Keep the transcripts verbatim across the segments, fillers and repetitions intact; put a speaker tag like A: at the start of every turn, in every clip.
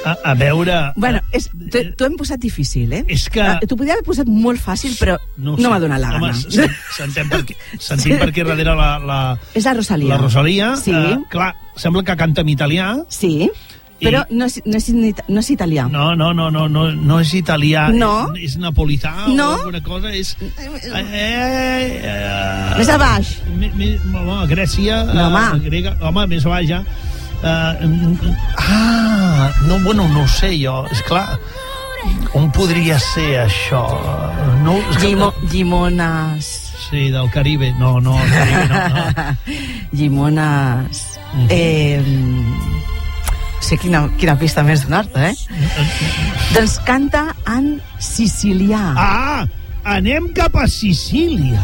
A: A, a veure...
B: Bueno, t'ho hem posat difícil, eh?
A: És que...
B: T'ho podria haver posat molt fàcil, però no, no m'ha donat la gana.
A: Home, sentim per aquí, sentim per aquí darrere la, la...
B: És la Rosalia.
A: La Rosalia.
B: Sí.
A: Uh, clar, sembla que canta en italià.
B: Sí, però I... no, és, no, és, no és italià.
A: No, no, no, no, no, no és italià.
B: No.
A: És, és napolità
B: no.
A: o alguna cosa. És... Eh, eh, eh,
B: més a baix.
A: Me, me, home, Grècia...
B: No, home.
A: Uh, grega, home, més a baix ja. Uh, ah, no, bueno, no ho sé jo. És clar, on podria ser això? No,
B: Llimo, llimones.
A: Sí, del Caribe. No, no, el Caribe no. no.
B: Llimones. Mm-hmm. Eh... sé quina, quina pista més donar-te, eh? Doncs canta en sicilià.
A: Ah, anem cap a Sicília.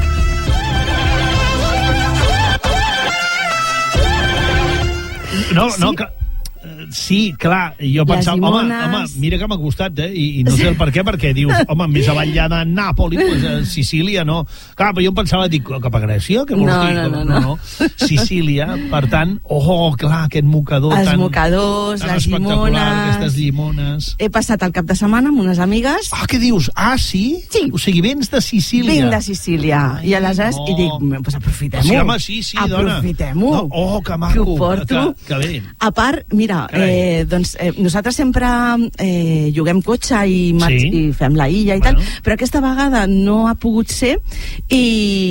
A: No,
B: sí?
A: no, que... Sí, clar, jo pensava, home, home, mira que m'ha costat, eh? I, i no sé el per què, perquè dius, home, més avall ja de Nàpoli, pues, a Sicília, no. Clar, però jo em pensava, dic, cap a Grècia? Què vols
B: no,
A: dir?
B: No, no,
A: no, no. Sicília, per tant, oh, clar, aquest mocador
B: els
A: tan...
B: Els mocadors,
A: tan
B: les llimones...
A: aquestes llimones...
B: He passat el cap de setmana amb unes amigues...
A: Ah, què dius? Ah, sí?
B: Sí.
A: O sigui, vens de Sicília.
B: Vinc de Sicília. Ai, I aleshores, no. i dic, pues aprofitem-ho.
A: Sí, home, sí, sí, dona.
B: Aprofitem-ho.
A: No, oh, que maco.
B: Que ho porto.
A: Que, que bé.
B: A part, mira, eh, doncs eh, nosaltres sempre eh, lloguem cotxe i, sí. i fem la illa i bueno. tal, però aquesta vegada no ha pogut ser i,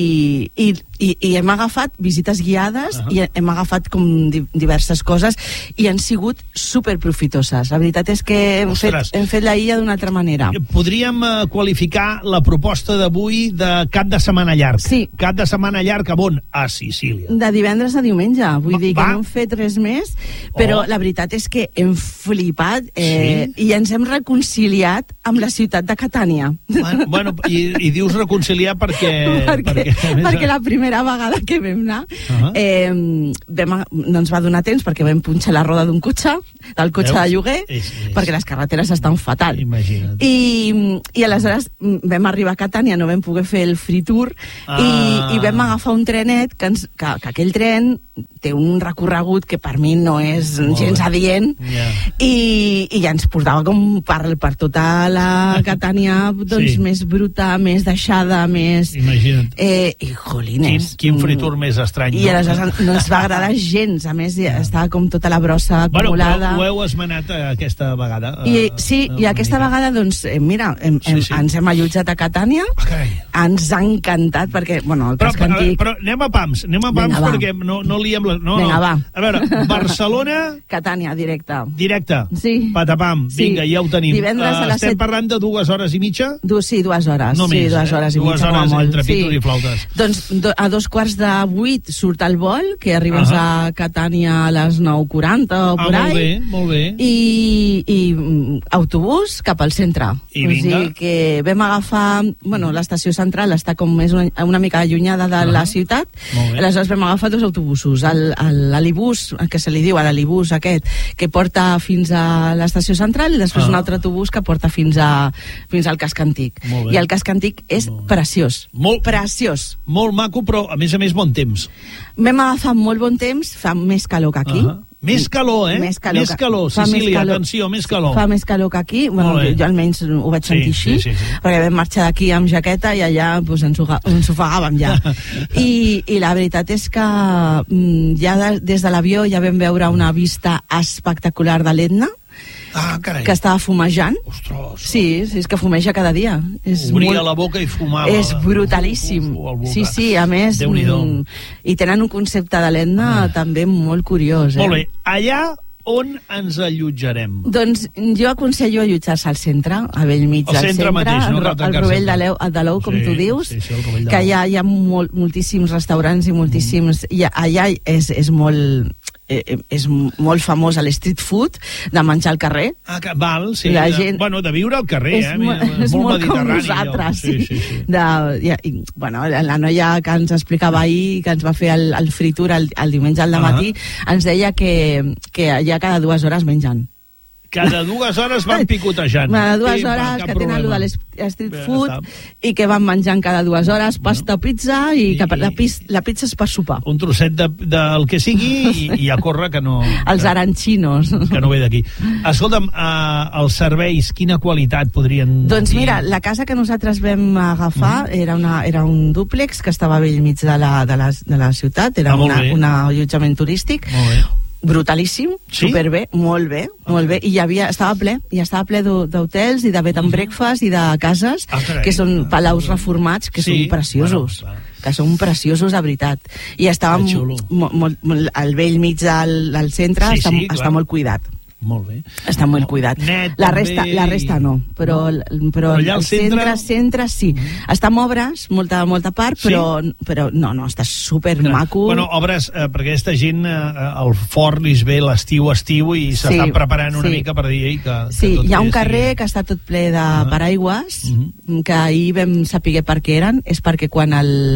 B: i, i, i hem agafat visites guiades uh -huh. i hem agafat com di diverses coses i han sigut superprofitoses. La veritat és que hem, fet, hem fet la illa d'una altra manera.
A: Podríem uh, qualificar la proposta d'avui de cap de setmana llarg.
B: Sí.
A: Cap de setmana llarg a on? A Sicília.
B: De divendres a diumenge. Vull va, dir que
A: va.
B: no hem fet res més, però oh. la veritat és que hem flipat eh, sí? i ens hem reconciliat amb la ciutat de Catània.
A: Bueno, bueno i, i dius reconciliar perquè...
B: perquè, perquè, perquè la primera vegada que vam anar uh -huh. eh, vam, no ens va donar temps perquè vam punxar la roda d'un cotxe, del cotxe Veus? de lloguer, és, és... perquè les carreteres estan fatal.
A: Imagina't.
B: I, I aleshores vam arribar a Catània, no vam poder fer el free tour ah. i, i vam agafar un trenet que, ens, que, que aquell tren té un recorregut que per mi no és Molt gens adient
A: yeah.
B: i, i ja ens portava com per, per tota la Catània doncs, sí. més bruta, més deixada, més...
A: Imagina't.
B: Eh, I, jolines...
A: Quin, quin free tour mm. més estrany.
B: I aleshores no? no ens va agradar gens, a més ja estava com tota la brossa acumulada.
A: Bueno, però ho heu esmenat aquesta vegada.
B: I, sí, i aquesta mica. vegada, doncs, eh, mira, hem, sí, sí. ens hem allotjat a Catània, okay. ens ha encantat, perquè, bueno, el
A: però,
B: casc antic...
A: Però anem a pams, anem a pams Vinga, perquè no, no liem... La, no,
B: Vinga,
A: no.
B: va.
A: A veure, Barcelona...
B: Catània, directe.
A: Directe.
B: Sí.
A: Patapam,
B: sí.
A: vinga, ja ho tenim.
B: Divendres a les
A: Estem
B: set...
A: parlant de dues hores i mitja?
B: Du, sí, dues hores.
A: No
B: sí,
A: més,
B: dues hores
A: eh?
B: i
A: dues
B: mitja,
A: hores
B: molt.
A: entre pitos
B: sí.
A: i flautes.
B: Doncs do, a dos quarts de vuit surt el vol, que arribes uh -huh. a Catània a les nou quaranta o por
A: ah,
B: ahí.
A: Molt bé, molt bé.
B: I, i mm, autobús cap al centre.
A: I
B: o
A: vinga.
B: sigui que vam agafar... Bueno, l'estació central està com més una, una mica allunyada de uh -huh. la ciutat. Aleshores vam agafar dos autobusos. L'Alibús, que se li diu a l'Alibús aquest, que porta fins a l'estació central i després uh -huh. un altre autobús que porta fins, a, fins al casc antic. I el casc antic és preciós.
A: Molt,
B: preciós.
A: Molt maco, però a més a més bon temps.
B: Vam agafar molt bon temps, fa més calor que aquí. Uh -huh.
A: Més calor, eh?
B: Més calor,
A: més calor. Sicília, més calor. Atenció, més calor.
B: Fa més calor que aquí, bueno, jo, jo almenys ho vaig sentir
A: sí,
B: així,
A: sí, sí, sí.
B: perquè vam marxar d'aquí amb jaqueta i allà pues, ens, ens ofegàvem ja. I, I la veritat és que ja de, des de l'avió ja vam veure una vista espectacular de l'Etna,
A: ah, carai.
B: que estava fumejant.
A: Ostres.
B: Sí, sí, és que fumeja cada dia. És
A: Obria
B: molt...
A: la boca i fumava.
B: És brutalíssim.
A: Uf, uf,
B: sí, sí, a més... Mm, I tenen un concepte de l'Etna ah. també molt curiós. Eh?
A: Molt bé. Allà on ens allotjarem?
B: Doncs jo aconsello allotjar-se al centre, a Bellmig del centre,
A: centre mateix, no?
B: al Rovell de l'Ou, com
A: sí,
B: tu dius,
A: sí, sí,
B: que allà hi ha molt, moltíssims restaurants i moltíssims... Mm. I allà és, és molt... Eh, és molt famós l'street food, de menjar al carrer.
A: Ah, que, val, sí.
B: La
A: de,
B: gent,
A: bueno, de viure al carrer,
B: és,
A: eh?
B: És, és molt, molt com nosaltres, sí. sí, sí. De, i, i, bueno, la noia que ens explicava ahir, que ens va fer el, el free tour el, el diumenge al dematí, uh -huh. ens deia que, que allà cada dues hores mengen.
A: cada dues hores van picotejant.
B: Cada dues hores, que tenen allò de l'street food, i que van menjant cada dues hores pasta o pizza, i que la pizza és per sopar.
A: Un trosset del que sigui i a córrer, que no...
B: Els aranxinos.
A: Que no ve d'aquí. Escolta'm, els serveis, quina qualitat podrien...
B: Doncs mira, la casa que nosaltres vam agafar era un dúplex que estava a bell mig de la ciutat, era un allotjament turístic, brutalíssim, sí? Superbé, molt bé, okay. molt bé, i hi havia, estava ple, i estava ple d'hotels i de bed and breakfast i de cases, ah, que són palaus reformats, que sí? Són preciosos, bueno, que són preciosos de veritat, i estàvem molt, molt, al vell mig del, del centre, sí, està, sí, està molt cuidat.
A: Molt bé.
B: Està molt cuidat.
A: Net,
B: la resta, la resta no, però, no. però, però el centre, centre sí. Mm. Està amb obres, molta, molta part, però, sí? però no, no, està super maco.
A: Bueno, obres, eh, perquè aquesta gent, eh, el fort li ve l'estiu, estiu, i s'estan sí, preparant una sí. mica per dir que, que
B: sí, tot hi ha un carrer estigui... que està tot ple de ah. paraigües, mm -hmm. que ahir vam saber per què eren, és perquè quan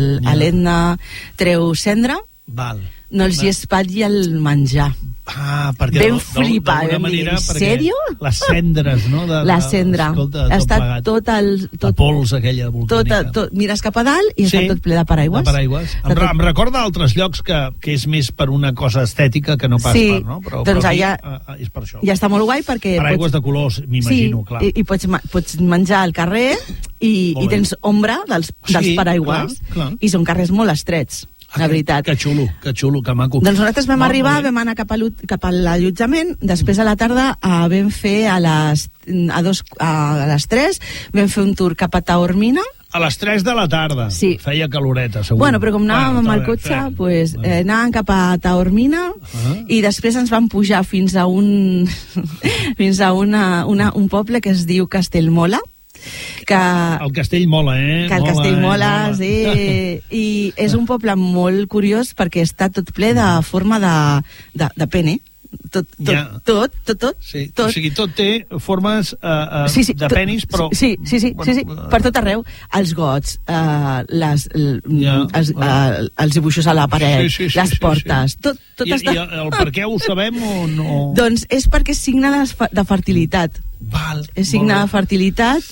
B: l'Etna treu cendra,
A: Val.
B: no els hi espatlli el menjar.
A: Ah, perquè
B: ben flipar, vam dir, en sèrio?
A: Les cendres, no? De,
B: la cendra.
A: Escolta, tot
B: està
A: plegat.
B: tot el... Tot,
A: la pols aquella volcànica.
B: Tot, tot, mires cap a dalt i sí, està tot ple de paraigües.
A: De paraigües. Em, tot... em recorda altres llocs que, que és més per una cosa estètica que no pas
B: sí,
A: per, no? Però,
B: doncs
A: però aquí
B: allà,
A: uh, és per això.
B: Ja està molt guai perquè...
A: Paraigües
B: pots...
A: de colors, m'imagino,
B: sí,
A: clar.
B: I, i pots, pots menjar al carrer i, i tens ombra dels, dels sí, paraigües.
A: Clar, clar.
B: I són carrers molt estrets. La veritat.
A: Que xulo, que xulo, que maco.
B: Doncs nosaltres vam molt arribar, molt vam anar cap a, cap a l'allotjament, després a la tarda uh, vam fer a les, a, dos, a les tres, vam fer un tour cap a Taormina.
A: A les tres de la tarda.
B: Sí.
A: Feia caloreta, segur.
B: Bueno, però com anàvem bueno, amb el cotxe, eh, pues, eh, anàvem cap a Taormina uh -huh. i després ens vam pujar fins a un fins a una, una, un poble que es diu Castellmola. Que,
A: el castell mola, eh?
B: Que el
A: mola,
B: castell mola,
A: eh?
B: sí. I és un poble molt curiós perquè està tot ple de forma de, de, de pene. Tot, tot, ja. tot, tot, tot,
A: sí.
B: tot.
A: O sigui, tot té formes uh, uh,
B: sí, sí,
A: de penis, però...
B: Sí, sí, sí, bueno, sí, sí, per tot arreu. Els gots, uh, les, ja. els, uh, els dibuixos a la paret, sí, sí, sí, les sí, portes, sí, sí. tot, tot
A: I,
B: està...
A: I el per què ho sabem o no?
B: Doncs és perquè és signe de, de fertilitat.
A: Val,
B: és signe de fertilitat.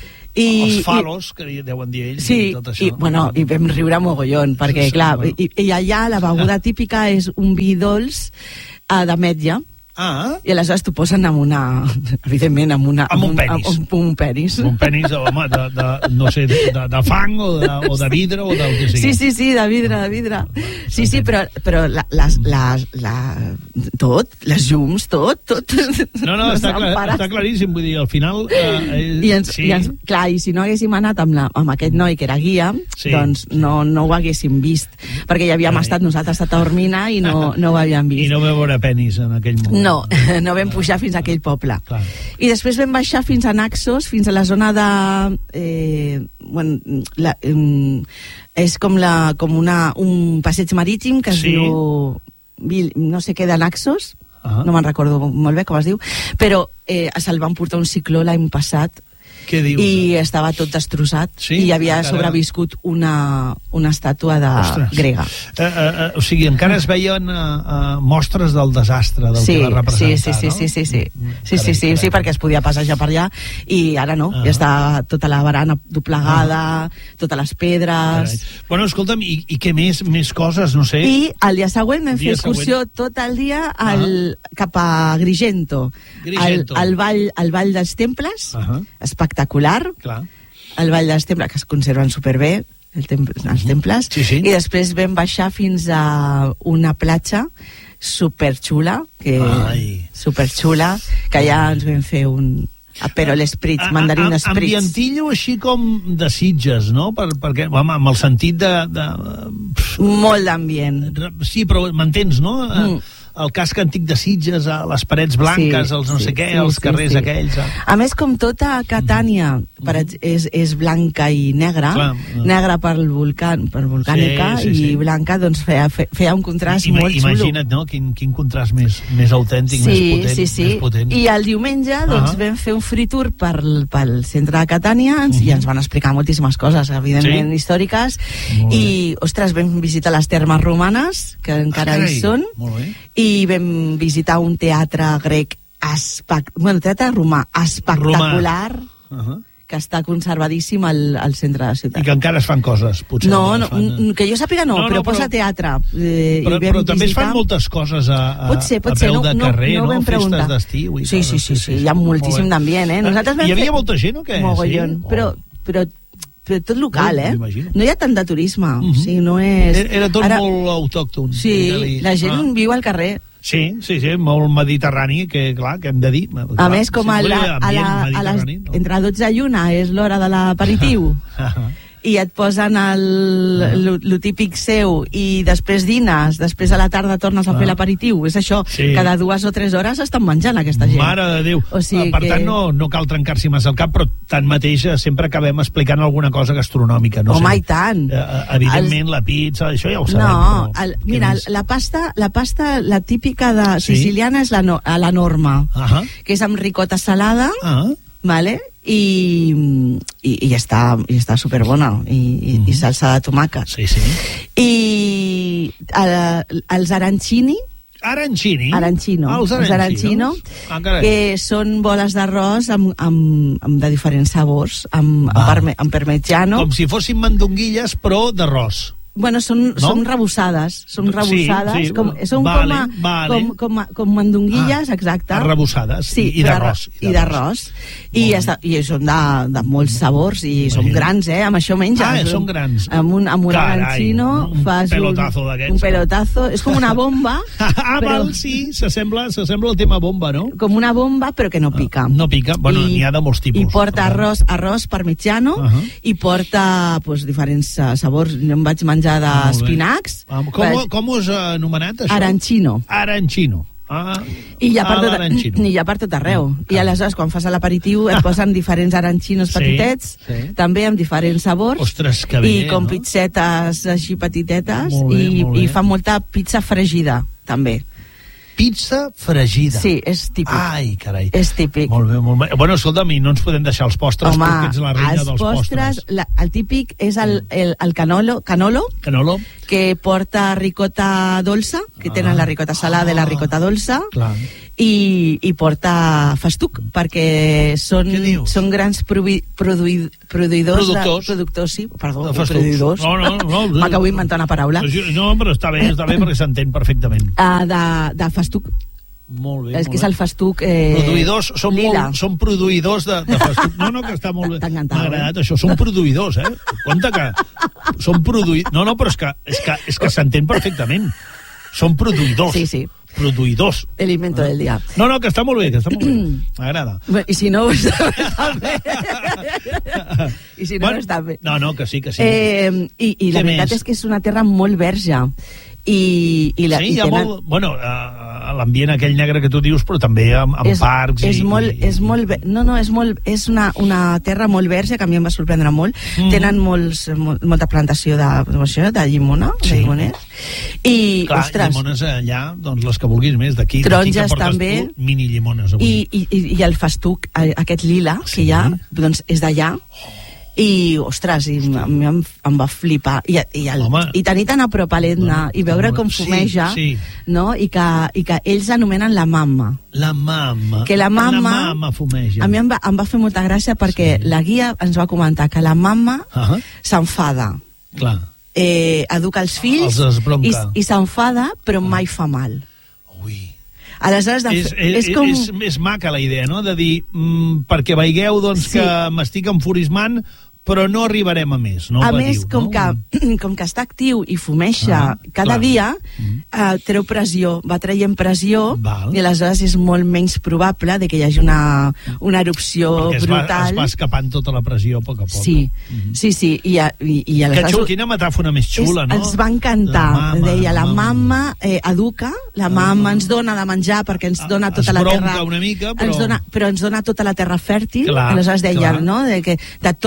B: I,
A: els falos, i, que deuen dir ells,
B: sí,
A: i tot això.
B: I, bueno, i vam riure mogollon, perquè, sí, clar, bueno. i, i allà la beguda típica és un vi dolç uh, d'ametlla.
A: Ah.
B: I aleshores t'ho posen amb una... Evidentment, amb una...
A: Amb un penis.
B: Amb un penis.
A: Amb un penis, home, de, de, no sé, de, de fang o de, o de vidre o del que sigui.
B: Sí, sí, sí, de vidre, de vidre. Sí, sí, però, però la, les, les, la, tot, les llums, tot, tot...
A: No, no, està, clar, està claríssim, vull dir, al final... Eh,
B: I, ens,
A: sí.
B: i ens, clar, i si no haguéssim anat amb, la, amb aquest noi que era guia, sí, doncs no, no ho haguéssim vist, perquè ja havíem Ai. estat nosaltres a Taormina i no, no ho havíem vist.
A: I no vau veure penis en aquell moment.
B: No, no vam pujar fins a aquell poble.
A: Clar.
B: I després vam baixar fins a Naxos, fins a la zona de... Eh, bueno, la, eh, és com, la, com una, un passeig marítim que es sí. diu... No sé què, de Naxos, uh-huh. no me'n recordo molt bé com es diu, però eh, se'l van portar un cicló l'any passat.
A: Què dius?
B: I estava tot destrossat, sí? I havia encara... sobreviscut una, una estàtua de grega.
A: Uh, uh, uh, o sigui, encara es veien uh, uh, mostres del desastre del
B: sí,
A: que va representar,
B: sí, sí,
A: no?
B: Sí, sí, sí, sí. Sí, sí, sí, sí, perquè es podia passejar per allà i ara no, uh-huh. ja està tota la barana doblegada, uh-huh. totes les pedres...
A: Carai. Bueno, escolta'm, i, i què més? Més coses, no sé?
B: I el dia següent vam fer excursió següent. tot el dia al, uh-huh. cap a Grigento,
A: Grigento.
B: Al, al, vall, al Vall dels Temples, uh-huh. espectacular.
A: Clar.
B: El Vall dels Temples, que es conserven superbé, el temple, els temples,
A: sí, sí.
B: i després vam baixar fins a una platja superxula, que
A: Ai.
B: superxula, que allà ens vam fer un... Però l'Espritz, mandarín Espritz.
A: Ambientillo així com de Sitges, no? Per, perquè, home, amb el sentit de... de...
B: Molt d'ambient.
A: Sí, però m'entens, no? Mm. El casc antic de Sitges, les parets blanques, sí, els no sí, sé què, sí, els carrers sí, sí. aquells... Eh?
B: A més, com tota Catània mm. per, és, és blanca i negra, Clar, no. negra per, volcà, per volcànica sí, sí, sí. i blanca, doncs feia, feia un contrast I, molt
A: imagina't,
B: xulo.
A: Imagina't, no? Quin, quin contrast més, més autèntic,
B: sí,
A: més potent.
B: Sí, sí,
A: més potent.
B: I el diumenge doncs, uh-huh. vam fer un free tour per, pel centre de Catània uh-huh. i ens van explicar moltíssimes coses, evidentment sí? històriques, i, ostres, vam visitar les termes romanes, que encara ah, hi són, i vam visitar un teatre grec espect... bueno, teatre romà espectacular, romà. Uh-huh. que està conservadíssim al, al centre de la ciutat.
A: I que encara es fan coses, potser.
B: No, no fan... que jo sàpiga no, no, no però, però posa teatre. Eh,
A: però però també es fan moltes coses a, a, pot ser, pot a peu ser. de carrer, no? no? no Festes d'estiu.
B: Sí, sí, sí, sí, hi ha moltíssim d'ambient, eh? Nosaltres
A: hi havia fer... molta gent o què?
B: Mogollon, sí? però, però, però tot local, eh? No hi ha tant de turisme, uh-huh. o sigui, no és...
A: Era, era tot Ara... molt autòcton.
B: Sí, la gent ah. viu al carrer.
A: Sí, sí, sí, molt mediterrani, que clar, que hem de dir. Clar,
B: a més, com a, la, a, la, a les, no? entre dotze i una és l'hora de l'aperitiu, i et posen el, lo, lo típic seu, i després dines, després a la tarda tornes a fer l'aperitiu, és això, sí. cada dues o tres hores estan menjant aquesta gent.
A: Mare de Déu.
B: O sigui
A: per
B: que...
A: tant, no, no cal trencar-s'hi massa el cap, però tanmateix sempre acabem explicant alguna cosa gastronòmica. No
B: Home,
A: sé.
B: i tant.
A: Eh, evidentment, el... la pizza, això ja ho sabem.
B: No,
A: però,
B: el, mira, la pasta, la pasta, la típica de sí? siciliana és la, no, la norma, uh-huh. que és amb ricota salada, uh-huh. vale? I, i, i està, i està superbona i, i, mm. i salsa de tomàquet
A: sí, sí.
B: i el, els arancini
A: arancini?
B: arancino,
A: els
B: els arancino
A: ah,
B: que són boles d'arròs amb, amb, amb de diferents sabors amb, amb, parme, amb parmigiano,
A: com si fossin mandonguilles però d'arròs.
B: Bueno, són, no? són rebossades, són rebossades,
A: sí, sí.
B: com, són
A: vale,
B: com, a,
A: vale.
B: com, com, a, com mandonguilles, ah, exacte.
A: Arrebossades,
B: sí,
A: i d'arròs.
B: I d'arròs. I, I, I són de, de molts sabors, i Imagina. són grans, eh? Amb això menges.
A: Ah, són grans.
B: Amb un, amb un arancino
A: un
B: fas
A: pelotazo d'aquests.
B: Un pelotazo, és com una bomba.
A: ah,
B: però,
A: val, sí, s'assembla al tema bomba, no?
B: Com una bomba, però que no pica.
A: Ah, no pica, bueno, n'hi ha de molts tipus.
B: I porta arròs, arròs parmigiano, uh -huh. i porta pues, diferents uh, sabors. Jo em vaig menjar d'espinacs.
A: Com, com us ha anomenat, això?
B: Arancino.
A: Arancino. Ah,
B: I ja per tot, i ja per tot arreu. Ah, I aleshores, quan fas l'aperitiu, et posen diferents arancinos sí, petitets, sí. també amb diferents sabors.
A: Ostres, que bé,
B: i com
A: no?
B: pizzetes així petitetes,
A: molt bé,
B: i,
A: molt bé.
B: i fan molta pizza fregida, també.
A: Pizza fregida.
B: Sí, és típic.
A: Ai, carai.
B: És típic.
A: Molt bé, molt bé. Bueno, escolta'm, i no ens podem deixar els postres,
B: Home,
A: perquè ets la reina
B: els
A: dels
B: postres.
A: postres.
B: La, el típic és el, el, el canolo, canolo,
A: canolo,
B: que porta ricota dolça, que ah. tenen la ricota salada ah. i la ricota dolça.
A: Clar.
B: I, i porta festuc, perquè són, són grans provi, produï, produïdors
A: productors.
B: De, productors, sí, perdó,
A: de
B: produïdors.
A: No, no, no.
B: M'acabo d'inventar una paraula.
A: No, però està bé, està bé perquè s'entén perfectament.
B: Uh, de, de festuc.
A: Molt bé,
B: és
A: molt
B: que és el festuc eh,
A: produïdors, són,
B: lila.
A: Molt, són produïdors de, de festuc. No, no, que està molt bé. M'ha agradat això, són produïdors, eh? Compte que són produïdors. No, no, però és que, és que, és que s'entén perfectament. Són produïdors.
B: Sí, sí.
A: Produïdors.
B: El invento del dia.
A: No, no, que està molt bé, que està molt bé. M'agrada.
B: I si no, està bé. I si no,
A: bueno,
B: no està bé.
A: No, no, que sí, que sí.
B: Eh, I i la veritat és que és una terra molt verge. I, i la,
A: sí,
B: i
A: hi ha
B: tenen...
A: molt... Bueno, uh, l'ambient aquell negre que tu dius, però també amb, amb
B: és,
A: parcs
B: és
A: i...
B: Molt,
A: i...
B: és molt... No, no, és, molt, és una, una terra molt verge, que a mi em va sorprendre molt. Mm. Tenen molts, molt, molta plantació de, això, de llimona, sí. de llimoners. I,
A: clar,
B: ostres...
A: llimones allà, doncs les que vulguis més, d'aquí.
B: Taronges també.
A: Tu, mini llimones avui.
B: I, i, I el festuc, aquest lila sí. que hi ha, doncs és d'allà. Oh. I, ostres, i a mi em, em va flipar. I, i, el, i tenir tan a prop a l'Etna i veure com fumeja,
A: sí, sí.
B: no? I, que, i que ells anomenen la mamma.
A: La mamma.
B: Que la mamma,
A: la mamma fumeja.
B: A mi em va, em va fer molta gràcia perquè sí. la guia ens va comentar que la mamma uh -huh. s'enfada.
A: Clar.
B: Eh, educa els fills
A: els
B: i, i s'enfada, però mai fa mal.
A: Ui.
B: Aleshores, de,
A: és, és,
B: és com...
A: És, és maca la idea, no?, de dir, mm, perquè veieu doncs, sí. que m'estic enfurismant, però no arribarem a més, no?
B: A
A: Va
B: més,
A: diu,
B: com,
A: no?
B: que, com que està actiu i fumeja ah, cada clar. dia, eh, treu pressió, va traient pressió, Val. i aleshores és molt menys probable de que hi hagi una, una erupció
A: Perquè es
B: brutal.
A: Va, es va escapant tota la pressió a poc a poc.
B: Sí, mm-hmm. sí, sí. I, i, i aleshores...
A: Que xula, quina metàfora més xula,
B: és,
A: no?
B: Ens va encantar.
A: La mama,
B: Deia, la
A: mama,
B: mama eh, educa, la mama ens dona de menjar perquè ens dona tota
A: es
B: la terra...
A: una mica, però...
B: Ens dona, però ens dona tota la terra fèrtil.
A: Clar,
B: aleshores deia,
A: clar.
B: no?, de, que, de tota
A: però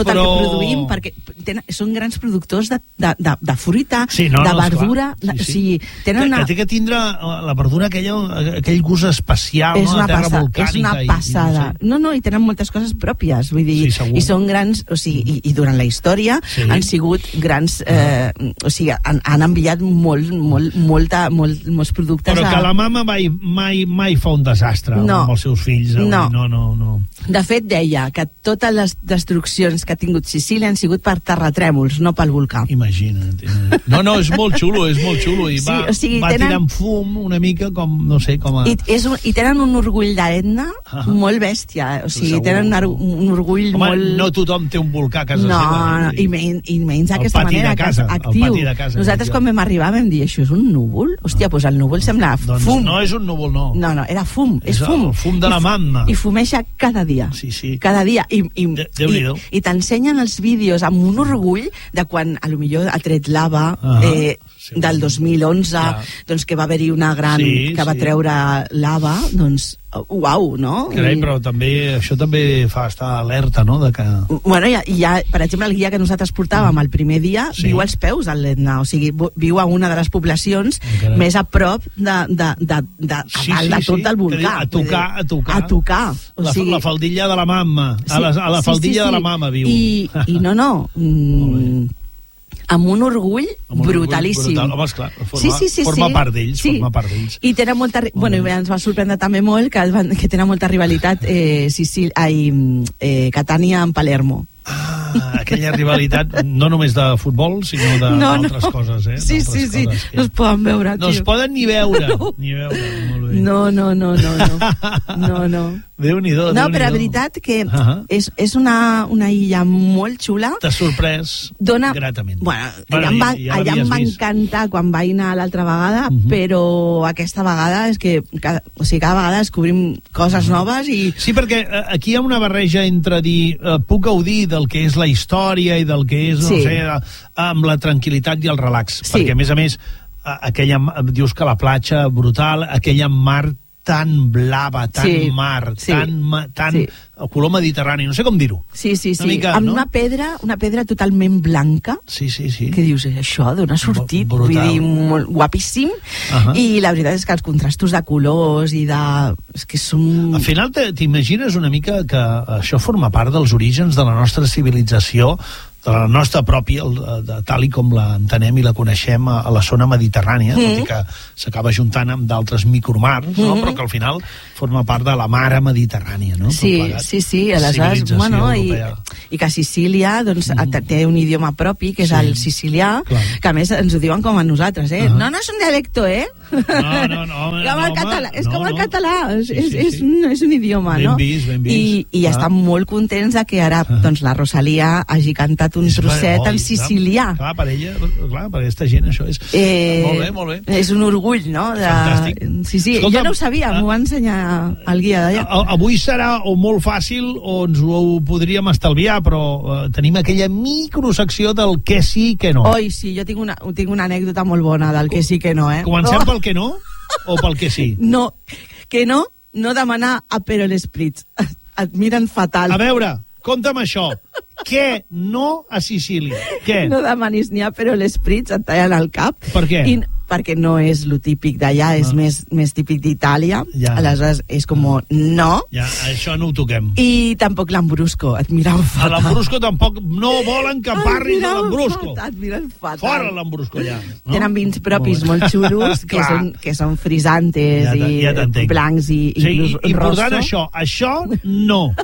B: produïm, perquè tenen, són grans productors de, de, de, de fruita,
A: sí, no,
B: de
A: no,
B: verdura,
A: sí, sí.
B: O sigui, tenen
A: que,
B: una...
A: que té que tindre la verdura aquella, aquell gust especial,
B: és
A: no?
B: una
A: De terra
B: passa,
A: volcànica.
B: és una passada. I, i no, no, i tenen moltes coses pròpies, vull dir,
A: sí,
B: i són grans, o sigui, i, i durant la història sí. han sigut grans, eh, o sigui, han, han enviat molt, molt, molta, molt, molts productes.
A: Però
B: a...
A: que la mama mai, mai, mai fa un desastre
B: no.
A: amb els seus fills.
B: No.
A: no, no, no.
B: De fet, deia que totes les destruccions que ha tingut Sicília han sigut per terratrèmols, no pel volcà.
A: Imagina't. No, no, és molt xulo, és molt xulo. I
B: sí,
A: va,
B: o sigui,
A: va
B: tenen...
A: tirant fum una mica com, no sé, com a...
B: I, és un, i tenen un orgull d'Etna ah. molt bèstia. O sigui, segur, tenen un, un orgull
A: Home,
B: molt...
A: no tothom té un volcà a casa
B: no,
A: seva.
B: No, i, men, i menys d'aquesta manera,
A: casa,
B: que és actiu.
A: El pati de casa,
B: nosaltres quan vam arribar vam dir, això és un núvol? Hòstia, doncs el núvol sembla
A: doncs
B: fum.
A: No és un núvol, no.
B: No, no, era fum, és,
A: és
B: fum.
A: El fum de
B: I,
A: la mamma.
B: I fumeja cada dia.
A: Sí, sí.
B: Cada dia. I, i, i, i t'ensenyen els vídeos amb un orgull de quan a lo millor ha tret lava uh -huh. eh, sí, del dos mil onze, ja. doncs que va haver-hi una gran...
A: Sí,
B: que va
A: sí.
B: treure lava, doncs uau, no?
A: Carai, però també, això també fa estar alerta, no? De que...
B: Bueno, ja, ja, per exemple, el guia que nosaltres portàvem el primer dia sí. viu als peus del l'Etna, o sigui, viu a una de les poblacions Carai. més a prop de, de, de, de,
A: sí,
B: de, de
A: sí,
B: tot
A: sí.
B: el volcà.
A: A tocar, a tocar.
B: A tocar. O
A: la,
B: sigui,
A: la faldilla de la mama. Sí, a la, a la faldilla sí, sí, sí. de la mama viu.
B: I, i no, no... Mm, amb un orgull amb un brutalíssim.
A: Orgull brutal. Home, esclar, forma,
B: sí, sí, sí,
A: forma
B: sí.
A: part d'ells.
B: Sí.
A: Forma part d'ells.
B: I tenen molta... Bueno, i ens va sorprendre també molt que, van, que tenen molta rivalitat eh, Sicil, ai, eh, Catània amb Palermo.
A: Ah, aquella rivalitat no només de futbol, sinó d'altres no, no. coses, eh?
B: Sí, sí, sí, que... no es poden veure, tio.
A: No es poden ni veure. No, ni veure. Molt bé.
B: No, no, no, no, no. No, no.
A: Déu-n'hi-do,
B: no, però la veritat que uh -huh. és, és una, una illa molt xula.
A: T'ha sorprès
B: Dona...
A: gratament.
B: Bueno, bueno allà em va, ja allà em va encantar quan vaig anar l'altra vegada, uh -huh. però aquesta vegada és que cada, o sigui, cada vegada descobrim coses uh -huh. noves i...
A: Sí, perquè aquí hi ha una barreja entre dir eh, puc gaudir del que és la història i del que és, no sí. sé, amb la tranquil·litat i el relax, sí. perquè a més a més aquella, dius que la platja brutal, aquella mar tan blava, tan
B: sí,
A: mar,
B: sí,
A: tan, tan
B: sí.
A: color mediterrani, no sé com dir-ho.
B: Sí, sí, sí,
A: mica,
B: amb
A: no?
B: una pedra, una pedra totalment blanca.
A: Sí, sí, sí.
B: Que dius, això d'on ha sortit?
A: Brutal.
B: Vull dir, molt guapíssim. Uh -huh. I la veritat és que els contrastos de colors i de... És que són...
A: Al final t'imagines una mica que això forma part dels orígens de la nostra civilització, de la nostra pròpia, de, tal i com la entenem i la coneixem a, a la zona mediterrània, mm. tot i que s'acaba juntant amb d'altres micromars, mm. no? Però que al final forma part de la mare mediterrània, no?
B: Sí, sí, sí, aleshores, bueno, i, i que Sicília, doncs, mm. té un idioma propi, que és sí. el sicilià, clar. Que a més ens ho diuen com a nosaltres, eh? Uh -huh. No, no és un dialecto, eh?
A: No, no, no. Home,
B: com
A: no,
B: el català, és
A: no,
B: com el
A: no.
B: català, és,
A: sí,
B: és,
A: sí,
B: és,
A: sí.
B: un, és un idioma,
A: ben
B: no?
A: Vist, ben vist.
B: I, i ah. estan molt contents de que ara, ah. doncs, la Rosalia hagi cantat un trosset oh, en sicilià.
A: Clar, per ella, clar, per aquesta gent això és... Eh, molt bé, molt bé.
B: És un orgull, no? De...
A: Fantàstic.
B: Sí, sí, escolta, jo no ho sabia, ah, m'ho va ensenyar el guia d'allà.
A: Avui serà o molt fàcil o ens ho podríem estalviar, però eh, tenim aquella microsecció del què sí i què no.
B: Oi, sí, jo tinc una, tinc una anècdota molt bona del què sí i què no, eh?
A: Comencem
B: oh.
A: pel què no o pel què sí?
B: No, que no, no demanar Aperol Spritz. Et miren fatal.
A: A veure, compta'm això. Què no a Sicília? Què?
B: No demanis ni Aperol Spritz, et tallen el cap.
A: Per què?
B: I, perquè no és lo típic d'allà, és ah. més, més típic d'Itàlia. Ja. Aleshores és com no.
A: Ja, això no ho toquem.
B: I tampoc l'Ambrusco, et miren fatal.
A: A l'Ambrusco tampoc no volen que parlis de l'Ambrusco.
B: Et miren fatal.
A: Fora l'Ambrusco, ja. No?
B: Tenen vins propis molt, molt xulos, que, són, que són frisantes ja i ja blancs i, i
A: sí,
B: rosso.
A: I per tant això, això no.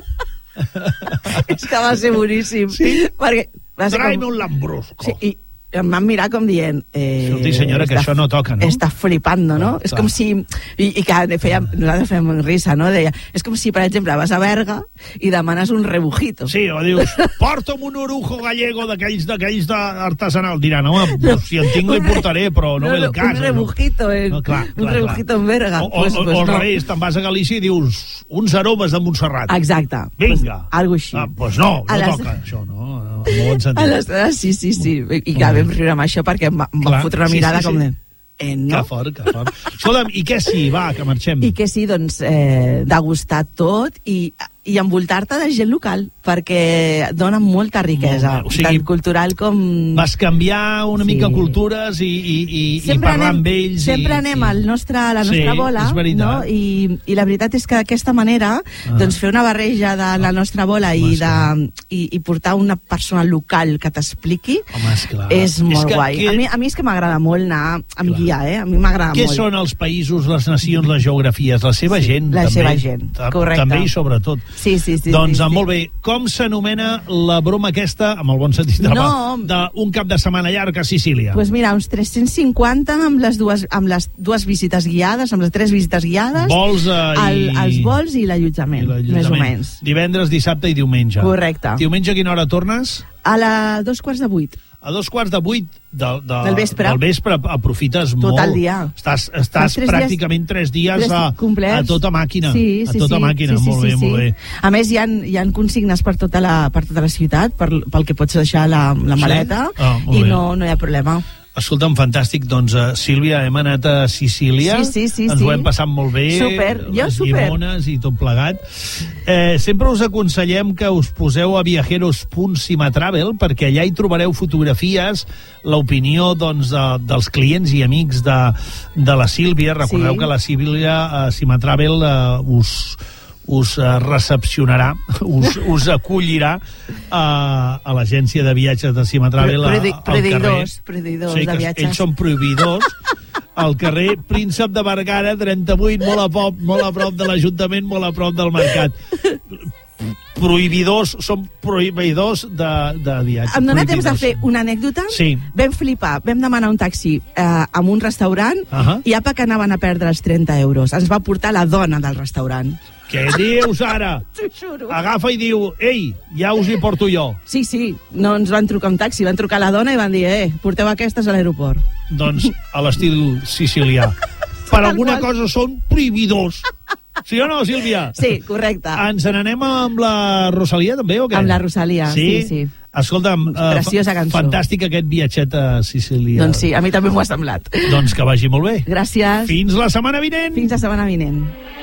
B: És que va ser boníssim.
A: Sí?
B: Perquè
A: Traime un Lambrusco.
B: Sí, i em van mirar com dient... Eh,
A: Escolti, senyora, que això no toca, no?
B: Està flipando, no? Clar, és com si... I, i que fèiem, nosaltres fèiem risa, no? Deia, és com si, per exemple, vas a Berga i demanes un rebujito.
A: Sí, o dius, porta'm un orujo gallego d'aquells d'aquells d'artesanal. Diran, home, no, si en tinc li portaré, però no, no ve el cas.
B: Un rebujito, eh?
A: No, clar,
B: un
A: clar,
B: rebujito
A: clar.
B: en Berga.
A: O, o, pues, pues o al no. revés, te'n vas a Galícia i dius, uns aromes de Montserrat.
B: Exacte.
A: Vinga.
B: Pues, algo així.
A: Ah, pues no, no les... toca, això, no. no, no bon sentit.
B: Aleshores, sí, sí, sí. I que vam riure amb això perquè em va, em va fotre una mirada sí, sí, sí. com de... Eh, no?
A: Que fort, que fort. Escolta'm, i què sí? Va, que marxem.
B: I què sí? Doncs eh, degustar tot i, i envoltar-te de gent local. perquè dona molta riquesa,
A: o sigui,
B: tant cultural com...
A: Vas canviar una
B: Sí.
A: mica cultures i, i, i, i
B: Sempre
A: parlar
B: anem,
A: amb ells.
B: sempre
A: i,
B: anem
A: i...
B: al nostre, a la nostra
A: Sí,
B: bola,
A: és veritat.
B: no? I, i la veritat és que d'aquesta manera
A: Ah.
B: doncs fer una barreja de la nostra bola
A: Home,
B: i,
A: esclar.
B: de, i, i portar una persona local que t'expliqui
A: Home, esclar.
B: és molt
A: que,
B: guai.
A: Que...
B: A, mi, a mi és que m'agrada molt anar amb
A: Clar.
B: guia, eh? A mi m'agrada
A: Què
B: molt.
A: són els països, les nacions, les geografies? La seva
B: Sí,
A: gent,
B: la
A: també.
B: seva gent,
A: Ta-
B: correcte.
A: També i sobretot.
B: Sí, sí, sí.
A: doncs,
B: sí, sí.
A: molt bé. Com s'anomena la broma aquesta, amb el bon sentit de la
B: No.
A: mà, d'un cap de setmana llarg a Sicília?
B: Pues mira, uns tres-cents cinquanta amb les dues, amb les dues visites guiades, amb les tres visites guiades,
A: Vols eh,
B: el,
A: i...
B: els vols i l'allotjament,
A: i l'allotjament.
B: més o menys.
A: Divendres, dissabte i diumenge.
B: Correcte.
A: Diumenge a quina hora tornes?
B: A la dos quarts de vuit.
A: A dos quarts de vuit de, de,
B: Del vespre.
A: del vespre aprofites
B: Tot
A: molt.
B: el dia.
A: Estàs,
B: Fas
A: estàs
B: tres
A: pràcticament tres dies
B: Tres
A: a,
B: complets.
A: a tota màquina.
B: Sí, sí,
A: a tota
B: sí,
A: màquina,
B: sí, sí,
A: molt
B: sí,
A: bé,
B: sí.
A: molt bé.
B: A més, hi ha, hi ha consignes per tota la, per tota la ciutat, per, pel que pots deixar la, la
A: Sí?
B: maleta,
A: Ah, molt
B: i
A: bé.
B: no, no hi ha problema.
A: Escolta'm, fantàstic. Doncs, uh, Sílvia, hem anat a Sicília.
B: Sí, sí, sí,
A: Ens
B: sí.
A: ho hem passat molt bé.
B: Súper, jo
A: les
B: súper.
A: llimones i tot plegat. Eh, sempre us aconsellem que us poseu a viajeros punt cimatravel, perquè allà hi trobareu fotografies, l'opinió doncs, de, dels clients i amics de, de la Sílvia. Recordeu
B: Sí.
A: que la Sílvia a Cimatravel eh, us us eh, recepcionarà, us, us acollirà a, a l'agència de viatges de Cimatravel
B: Pro-
A: al
B: provi-
A: carrer.
B: proveïdors, proveïdors
A: Sí,
B: de
A: que
B: viatges.
A: ells són prohibidors al carrer Príncep de Vergara trenta-vuit, molt a prop, molt a prop de l'Ajuntament, molt a prop del mercat. Prohibidors, són prohibidors de, de viatges.
B: Em dóna temps de
A: Prohibidors.
B: fer una anècdota?
A: Sí.
B: Vam flipar, vam demanar un taxi eh, a un restaurant
A: Ahà.
B: i apa que anaven a perdre els trenta euros. Ens va portar la dona del restaurant.
A: Què dius ara?
B: T'ho juro.
A: Agafa i diu, ei, ja us hi porto jo.
B: Sí, sí, no ens van trucar un taxi, van trucar la dona i van dir, eh, porteu aquestes a l'aeroport.
A: Doncs a l'estil sicilià. Per
B: Tal
A: alguna
B: qual.
A: cosa són prohibidors. Sí o no, Sílvia?
B: Sí, correcte.
A: Ens n'anem amb la Rosalia, també, o què?
B: Amb la Rosalia, sí, sí.
A: Escolta'm, eh,
B: Preciosa cançó.
A: fantàstic aquest viatget a Sicília.
B: Doncs sí, a mi també m'ho ha semblat.
A: Doncs que vagi molt bé.
B: Gràcies.
A: Fins la setmana vinent.
B: Fins la setmana vinent.